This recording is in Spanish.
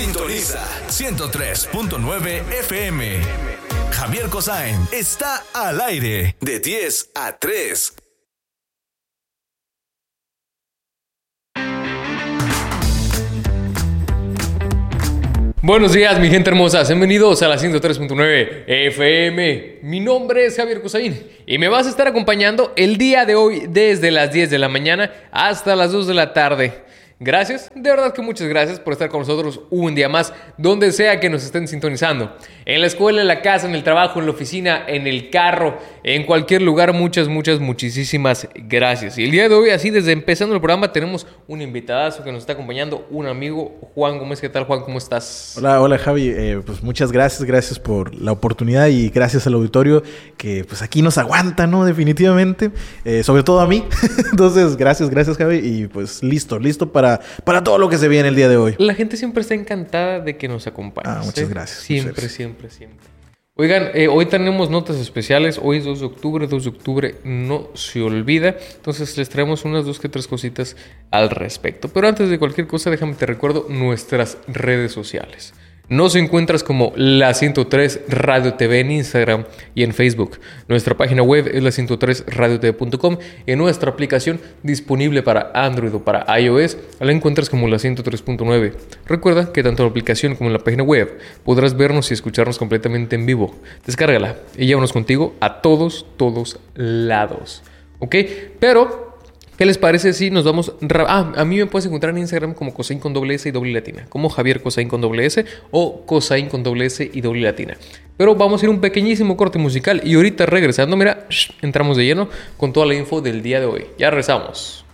Sintoniza 103.9 FM. Javier Cosain está al aire de 10 a 3. Buenos días, mi gente hermosa. Bienvenidos a la 103.9 FM. Mi nombre es Javier Cosain y me vas a estar acompañando el día de hoy desde las 10 de la mañana hasta las 2 de la tarde. Gracias, de verdad que muchas gracias por estar con nosotros un día más, donde sea que nos estén sintonizando. En la escuela, en la casa, en el trabajo, en la oficina, en el carro, en cualquier lugar, muchísimas gracias. Y el día de hoy, así desde empezando el programa, tenemos un invitadazo que nos está acompañando, un amigo, Juan Gómez. ¿Qué tal, Juan? ¿Cómo estás? Hola Javi, pues muchas gracias por la oportunidad y gracias al auditorio que pues aquí nos aguanta, ¿no? Definitivamente, sobre todo a mí. Entonces, gracias Javi y pues listo para todo lo que se viene el día de hoy. La gente siempre está encantada de que nos acompañes. Muchas gracias. Siempre. Oigan, hoy tenemos notas especiales. Hoy es 2 de octubre no se olvida. Entonces les traemos unas 2 que 3 cositas al respecto. Pero antes de cualquier cosa, déjame te recuerdo nuestras redes sociales. Nos encuentras como La 103 Radio TV en Instagram y en Facebook. Nuestra página web es la103radiotv.com. En nuestra aplicación disponible para Android o para iOS la encuentras como La 103.9. Recuerda que tanto la aplicación como en la página web podrás vernos y escucharnos completamente en vivo. Descárgala y llévanos contigo a todos lados. ¿Ok? Pero ¿qué les parece si nos vamos? A mí me puedes encontrar en Instagram como Cosain con doble S y doble latina. Como Javier Cosain con doble S o Cosain con doble S y doble latina. Pero vamos a ir a un pequeñísimo corte musical y ahorita regresando, mira, entramos de lleno con toda la info del día de hoy. Ya regresamos.